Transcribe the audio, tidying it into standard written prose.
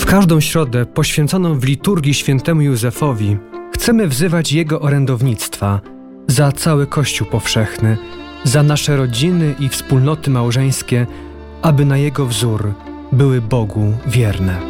każdą środę poświęconą w liturgii świętemu Józefowi chcemy wzywać Jego orędownictwa za cały Kościół powszechny, za nasze rodziny i wspólnoty małżeńskie, aby na Jego wzór były Bogu wierne.